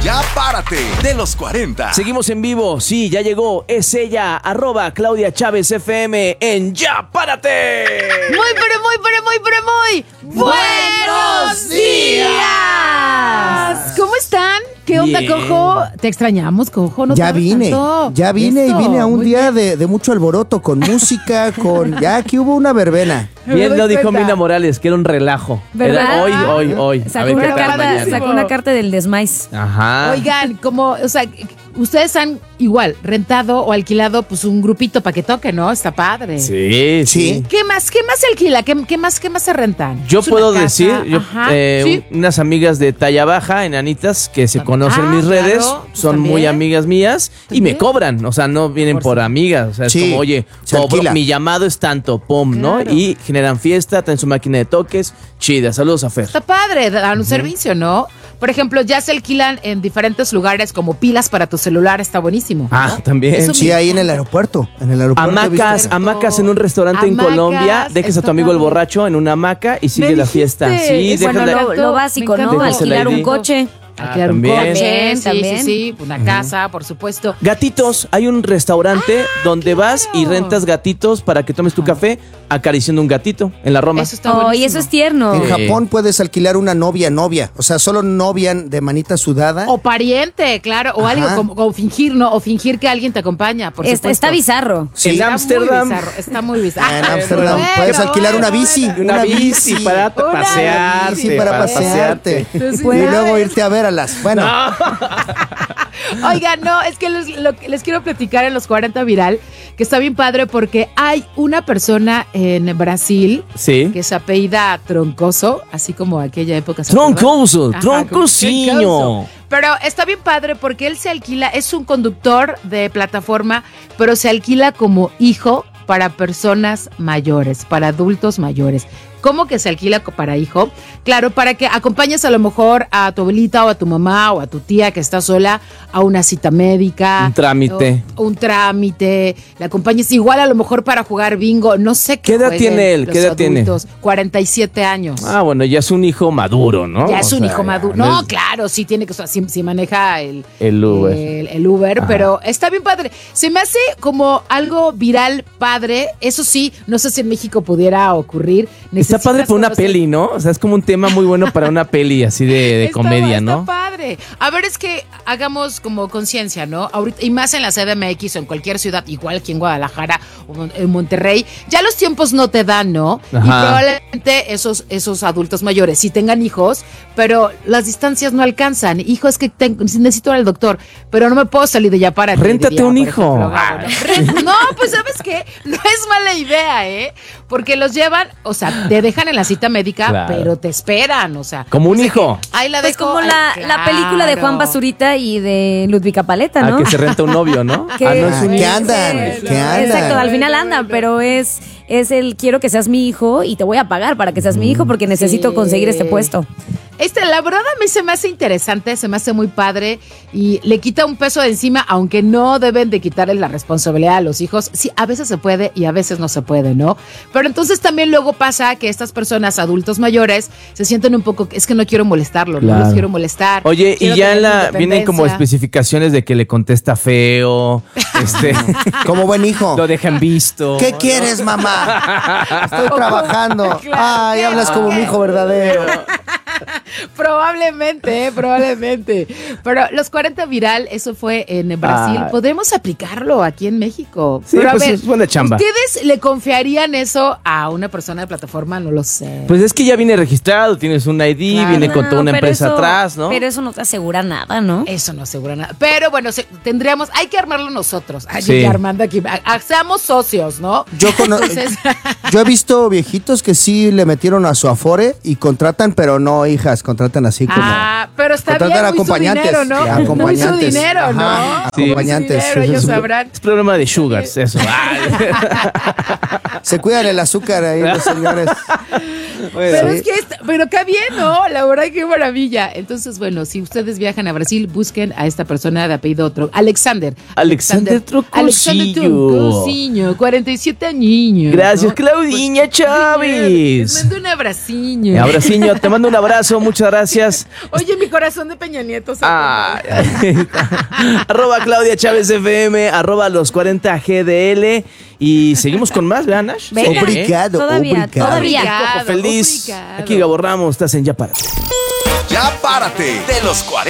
Ya Párate, de los 40. Seguimos en vivo, sí, ya llegó, es ella, @Claudia Chávez FM en Ya Párate. Muy buenos días. ¿Cómo están? ¿Qué onda, Bien. Cojo? Te extrañamos, Cojo. ¿No Ya te vine tanto? y vine a un muy día bien. de mucho alboroto, con música, ya aquí hubo una verbena. Me Bien doy lo dijo cuenta. Mirna Morales, que era un relajo. ¿Verdad? Era hoy. A Sacó ver qué una, tal carta, mañana. sacó una carta del desmais. Ajá. Oigan, ustedes han igual rentado o alquilado pues un grupito para que toque, ¿no? Está padre. Sí. Sí. ¿Qué más se alquila? ¿Qué más se rentan? Yo ¿Es una puedo casa? decir, Ajá, sí. unas amigas de talla baja, enanitas, que se conocen en mis redes, claro, pues son muy también. amigas mías y También. me cobran, o sea, no vienen por amigas, o sea, es Sí, como, oye, se cobro, alquila. mi llamado es tanto, pum, ¿no? Claro. Y generan fiesta, traen su máquina de toques, chida, saludos a Fer. Está padre, dan un servicio, ¿no? Por ejemplo, ya se alquilan en diferentes lugares como pilas para tu celular, está buenísimo. ¿no? Ah, también. Eso Sí, ahí en el aeropuerto. En el aeropuerto. he visto- Hamacas en un restaurante en Hamacas, Colombia, dejes a tu está amigo el padre. borracho en una hamaca y sigue Me la dijiste, fiesta. Sí, es bueno, déjala. Lo básico, Me ¿no? encantó. Alquilar un ID. coche. Alquilar un también. coche, sí, También. sí, sí, una casa, por supuesto. Gatitos, hay un restaurante donde vas y claro. rentas gatitos para que tomes tu café acariciando un gatito en la Roma. Eso está Oh, y buenísimo. eso es tierno. En Sí. Japón puedes alquilar una novia, o sea, solo novia de manita sudada. O pariente, claro, o Ajá. algo como fingir, ¿no? O fingir que alguien te acompaña, por supuesto. Está bizarro. Sí. En Está muy Ámsterdam. bizarro, está muy bizarro. En Ámsterdam Bueno, puedes alquilar una bici. Una bici para Una pasearte. bici para pasearte. Pues, Y luego irte a verlas. Bueno, Oigan, no, es que les quiero platicar en los 40 viral, que está bien padre porque hay una persona en Brasil Sí. que se apellida Troncoso, así como aquella época. ¿se acuerdan? Troncoso, Ajá, troncosinho. Troncoso. Pero está bien padre porque él se alquila, es un conductor de plataforma, pero se alquila como hijo para personas mayores, para adultos mayores. ¿Cómo que se alquila para hijo? Claro, para que acompañes a lo mejor a tu abuelita o a tu mamá o a tu tía que está sola a una cita médica. Un trámite. O un trámite. La acompañes igual a lo mejor para jugar bingo. No sé qué. ¿Qué edad jueguen tiene él? los ¿Qué edad tiene? adultos. 47 años. Ah, bueno, ya es un hijo maduro, ¿no? Ya es O un sea, hijo maduro. ya No, es claro, sí tiene que, o sea, sí maneja el Uber. el Uber, pero está bien padre. Se me hace como algo viral padre. Eso sí, no sé si en México pudiera ocurrir. Está padre por una conocer- peli, ¿no? O sea, es como un tema muy bueno para una peli así de Está- comedia, está ¿no? padre. A ver, es que hagamos como conciencia, ¿no? Ahorita, y más en la CDMX o en cualquier ciudad, igual aquí en Guadalajara o en Monterrey, ya los tiempos no te dan, ¿no? Ajá. Y probablemente esos adultos mayores sí tengan hijos, pero las distancias no alcanzan. Hijo, es que necesito ir al doctor, pero no me puedo salir de ya para Réntate un hijo. No, pues ¿sabes qué? No es mala idea, ¿eh? Porque los llevan, o sea, te dejan en la cita médica, Claro. pero te esperan, o sea. Como un pues, hijo. Ahí la Pues dejo, como ay, la película de Juan claro. Basurita y de Ludvica Paleta, ¿no? Ah, que se renta un novio, ¿no? Que- Ah, no es un ¿qué hijo. andan? ¿Qué andan? Exacto, al final andan, pero es el quiero que seas mi hijo y te voy a pagar para que seas mi hijo porque necesito Sí. conseguir este puesto. La verdad a mí se me hace interesante, se me hace muy padre y le quita un peso de encima, aunque no deben de quitarle la responsabilidad a los hijos. Sí, a veces se puede y a veces no se puede, ¿no? Pero entonces también luego pasa que estas personas, adultos mayores, se sienten un poco, es que no quiero molestarlo, no Claro. los quiero molestar. Oye, quiero y ya tener mi vienen como independencia. especificaciones de que le contesta feo, como buen hijo. lo dejan visto. ¿Qué quieres, mamá? Estoy trabajando. Claro, Ay, hablas como mi hijo verdadero. Probablemente. Pero los 40 viral, eso fue en Brasil. Ah. Podremos aplicarlo aquí en México. Sí, Pero a pues ver, es buena chamba. ¿ustedes le confiarían eso a una persona de plataforma? No lo sé. Pues es que ya viene registrado, tienes un ID, Claro. viene con toda una pero empresa eso- atrás, ¿no? Pero eso no te asegura nada, ¿no? Eso no asegura nada. Pero bueno, hay que armarlo nosotros. Ay, Sí. Armando aquí. Seamos socios, ¿no? Entonces- Yo he visto viejitos que sí le metieron a su Afore y contratan, pero no hijas, contratan así como. Pero está bien, contratan muy su dinero, ¿no? Acompañantes. Muy su dinero, ¿no? Ajá, Sí. acompañantes. Muy su dinero, ellos sabrán. Es problema de sugars, eso. Se cuidan el azúcar ahí los señores. Pero es que, pero qué bien, ¿no? La verdad, qué maravilla. Entonces, bueno, si ustedes viajan a Brasil, busquen a esta persona de apellido Alexander Trocosinho, 47 añiños. Gracias, ¿no? Claudinha Chávez. Te mando un abraciño. Abraciño, te mando un abrazo, muchas gracias. Oye, mi corazón de Peña Nieto. Arroba Claudia Chávez FM, arroba los 40 GDL. Y seguimos con más, ¿verdad, Nash? Venga. Obrigado, Todavía. Cojo feliz. Aquí Gabo Ramos, estás en Ya Párate. Ya párate de los 40.